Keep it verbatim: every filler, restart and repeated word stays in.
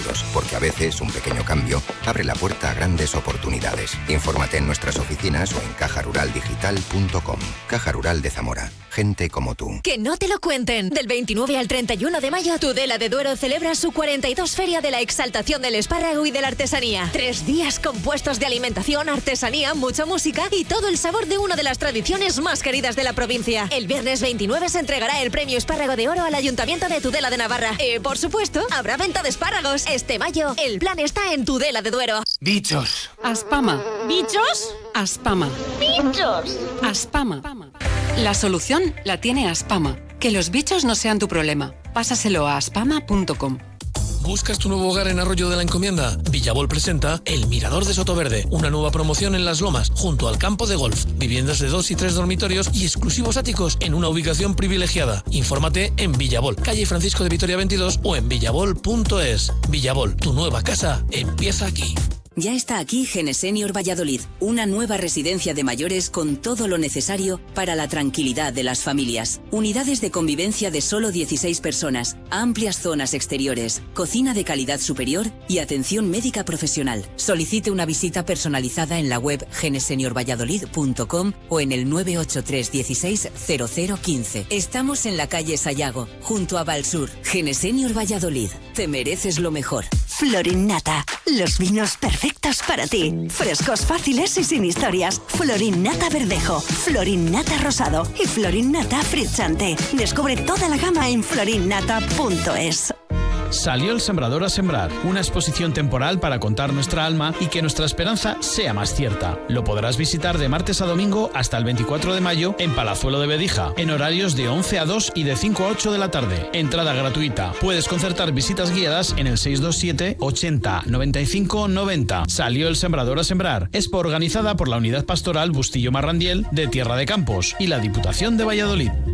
seguros, porque a veces un pequeño cambio abre la puerta a grandes oportunidades. Infórmate en nuestras oficinas o en caja rural digital punto com. Caja Rural de Zamora. Gente como tú. Que no te lo cuenten. Del veintinueve al treinta y uno de mayo, Tudela de Duero celebra su cuarenta y dos Feria de la Exaltación del Espárrago y de la Artesanía. Tres días compuestos de alimentación, artesanía, mucha música y todo el sabor de una de las tradiciones más queridas de la provincia. El viernes veintinueve se entregará el premio Espárrago de Oro al Ayuntamiento de Tudela de Navarra. Y, por supuesto, habrá venta de espárragos. Este mayo, el plan está en Tudela de Duero. Bichos. Aspama. ¿Bichos? Aspama. ¡Bichos! Aspama. La solución la tiene Aspama. Que los bichos no sean tu problema. Pásaselo a aspama punto com. ¿Buscas tu nuevo hogar en Arroyo de la Encomienda? Villabol presenta El Mirador de Sotoverde, una nueva promoción en Las Lomas, junto al campo de golf. Viviendas de dos y tres dormitorios y exclusivos áticos en una ubicación privilegiada. Infórmate en Villabol, calle Francisco de Vitoria veintidós o en villabol punto es. Villabol, tu nueva casa empieza aquí. Ya está aquí Genesenior Valladolid, una nueva residencia de mayores con todo lo necesario para la tranquilidad de las familias. Unidades de convivencia de solo dieciséis personas, amplias zonas exteriores, cocina de calidad superior y atención médica profesional. Solicite una visita personalizada en la web genesenior valladolid punto com o en el nueve ocho tres dieciséis cero cero quince. Estamos en la calle Sayago, junto a Valsur. Genesenior Valladolid, te mereces lo mejor. Florinnata, los vinos perfectos para ti. Frescos, fáciles y sin historias. Florinnata Verdejo, Florinnata Rosado y Florinnata Frizzante. Descubre toda la gama en florinnata punto es. Salió el sembrador a sembrar, una exposición temporal para contar nuestra alma y que nuestra esperanza sea más cierta. Lo podrás visitar de martes a domingo hasta el veinticuatro de mayo en Palazuelo de Bedija, en horarios de once a dos y de cinco a ocho de la tarde. Entrada gratuita. Puedes concertar visitas guiadas en el seis dos siete ochenta noventa y cinco noventa. Salió el sembrador a sembrar. Expo organizada por la Unidad Pastoral Bustillo Marrandiel de Tierra de Campos y la Diputación de Valladolid.